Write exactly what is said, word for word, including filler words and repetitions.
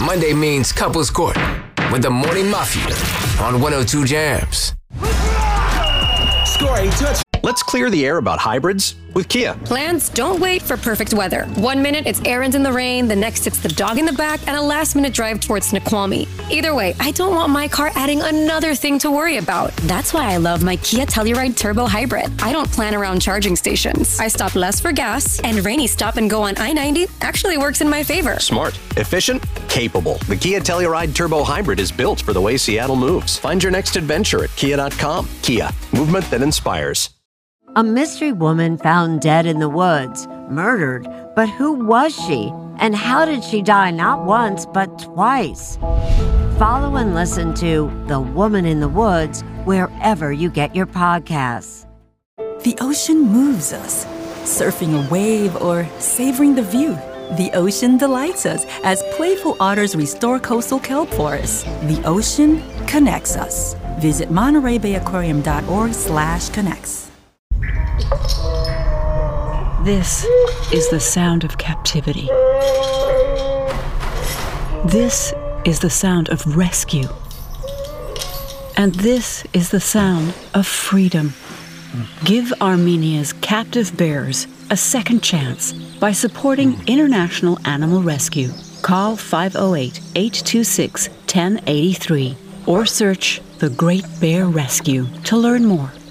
Monday means couples court with the Morning Mafia on one oh two Jams. Score a touch. Let's clear the air about hybrids with Kia. Plans don't wait for perfect weather. One minute it's errands in the rain, the next it's the dog in the back, and a last minute drive towards Snoqualmie. Either way, I don't want my car adding another thing to worry about. That's why I love my Kia Telluride Turbo Hybrid. I don't plan around charging stations. I stop less for gas, and rainy stop and go on I ninety actually works in my favor. Smart, efficient, capable. The Kia Telluride Turbo Hybrid is built for the way Seattle moves. Find your next adventure at kia dot com. Kia, movement that inspires. A mystery woman found dead in the woods, murdered, but who was she? And how did she die not once, but twice? Follow and listen to The Woman in the Woods wherever you get your podcasts. The ocean moves us, surfing a wave or savoring the view. The ocean delights us as playful otters restore coastal kelp forests. The ocean connects us. Visit Monterey Bay Aquarium dot org slash connects. This is the sound of captivity. This is the sound of rescue. And this is the sound of freedom. Give Armenia's captive bears a second chance by supporting International Animal Rescue. Call five oh eight, eight two six, one oh eight three or search The Great Bear Rescue to learn more.